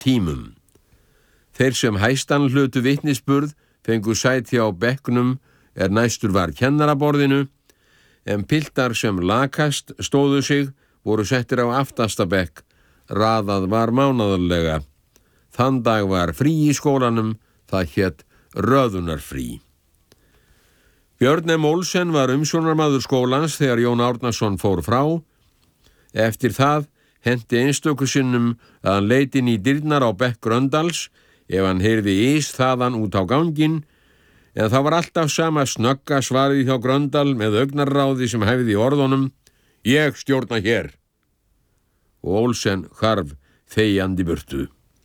tímum. Þeir sem hæstan hlutu vitnisburð fengu sæti á bekknum næstur var kennaraborðinu, en piltar sem lakast stóðu sig voru settir á aftasta bekk, raðað var mánaðarlega. Þann dag var frí í skólanum, það hét röðunarfrí. Björn M. Olsen var umsjónarmaður skólans þegar Jón Árnason fór frá. Eftir það henti einstöku sinnum að hann leit inn í dyrnar á bekk Gröndals ef hann heyrði ís þaðan út á ganginn, en það var alltaf sama snögga svarið hjá Gröndal með augnaráði sem hæfði í orðunum: ég stjórna hér. Og Olsen hvarf þegjandi burtu.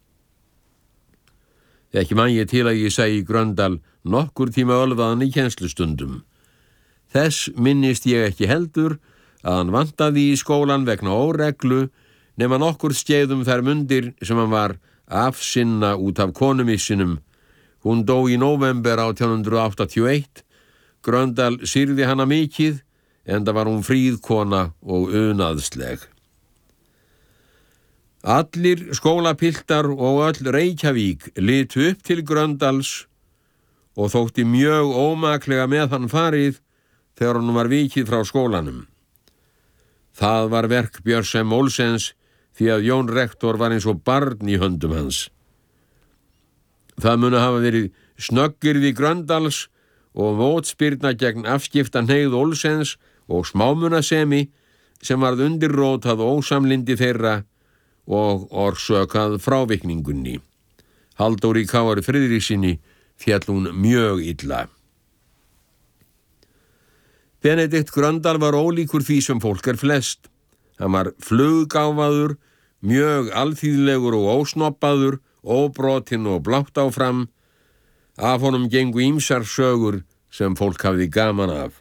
Ekki man ég til að ég segi Gröndal nokkur tíma ölvaðan í kennslustundum. Þess minnist ég ekki heldur að hann vantaði í skólan vegna óreglu nema nokkur skeiðum þær mundir sem hann var afsinna út af konumissinum. Hún dó í nóvember 1881. Gröndal sýrði hana mikið, enda var hún fríð kona og unaðsleg. Allir skólapiltar og öll Reykjavík litu upp til Gröndals og þótti mjög ómaklega með hann farið þegar hann var vikið frá skólanum. Það var verk Björns M. Olsens því að Jón rektor var eins og barn í höndum hans. Það muni hafa verið snöggirði Gröndals og mótspyrna gegn afskiptan hneigð Olsens og smámunasemi sem varð undirrótað ósamlindi þeirra og orsökað frávikningunni. Halldóri K.R. Friðrikssyni féll hún mjög illa. Benedikt Gröndal var ólíkur því sem fólk flest. Hann var fluggáfaður, mjög alþýðlegur og ósnoppaður, óbrotinn og blátt áfram. Af honum gengu ýmsar sögur sem fólk hafði gaman af.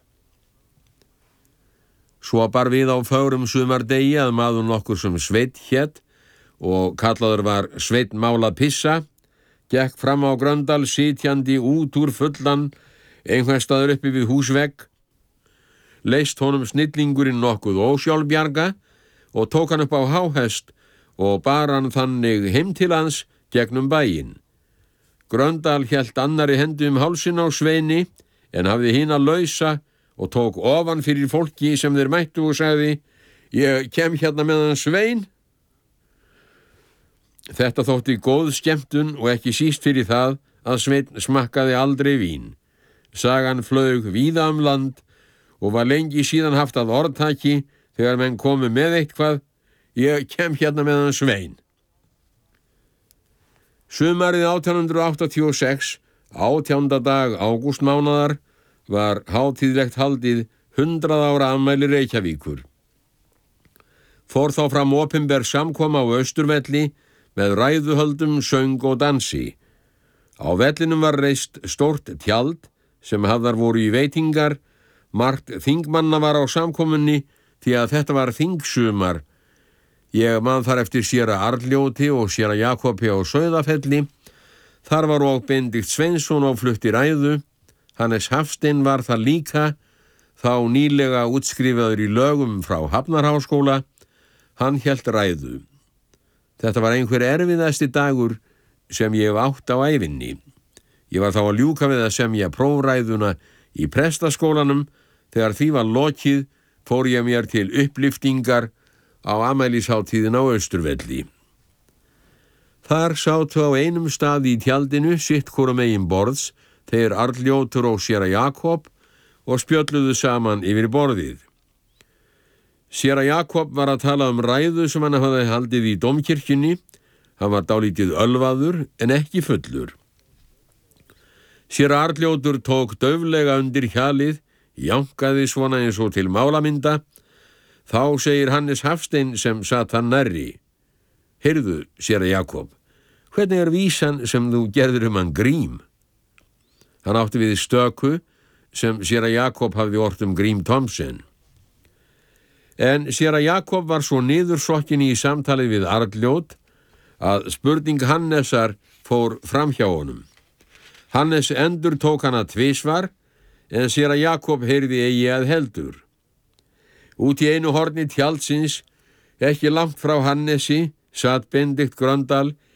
Svo bar við á fögrum sumardegi að maður nokkur sem Sveinn hét og kallaður var Sveinn Mála Pissa, gekk fram á Gröndal sitjandi út úr fullan, einhvers staðar uppi við húsvegg, leist honum snillingurinn nokkuð ósjálfbjarga og tók hann upp á háhest og bar hann þannig heim til hans gegnum bæinn. Gröndal hélt annari hendi hálsinn á Sveini en hafði hina lausa og tók ofan fyrir fólki sem þeir mættu og sagði: ég kem hérna með hann Svein. Þetta þótti góð skemmtun og ekki síst fyrir það að Sveinn smakkaði aldrei vín. Sagan flaug víða land og var lengi síðan haft að orðtaki þegar menn komu með eitthvað: ég kem hérna með hann Svein. Sumarið 1886, 18. dag ágústmánaðar, var hátíðlegt haldið 100 ára afmæli Reykjavíkur. Fór þá fram opinber samkoma á Austurvelli með ræðuhöldum, söng og dansi. Á vellinum var reist stórt tjald sem hafðar voru í veitingar. Margt þingmanna var á samkomunni því að þetta var þingsumar. Ég man þar eftir séra Arnljóti og séra Jakobi á Sauðafelli. Þar var og Benedikt Sveinsson á flutti ræðu. Hannes Hafstein var þar líka, þá nýlega útskrifaður í lögum frá Hafnarháskóla. Hann hélt ræðu. Þetta var einhver erfiðasti dagur sem ég hef átt á ævinni. Ég var þá að ljúka við að semja prófræðuna í prestaskólanum. Þegar því var lokið fór ég mér til uppliftingar á afmælisháttíðin á Austurvelli. Þar sátu á einum stað í tjaldinu sitt hvorum megin borðs þeir Arnljótur og séra Jakob og spjölluðu saman yfir borðið. Séra Jakob var að tala ræðu sem hann hafði haldið í dómkirkjunni. Hann var dálítið ölvaður en ekki fullur. Séra Arnljótur tók dauflega undir hjalið, jánkaði svona eins og til málamynda. Þá segir Hannes Hafstein sem sat hann nærri: heyrðu, séra Jakob, hvernig vísan sem þú gerðir hann Grím? Hann átti við stöku sem séra Jakob hafði ort Grím Thomsen. En séra Jakob var svo niðursokkin í samtalið við Arnljót að spurning Hannesar fór fram hjá honum. Hannes endurtók hana tvisvar, en séra Jakob heyrði eigi að heldur. Út í einu horni tjaldsins, ekki langt frá Hannesi, sat Benedikt Gröndal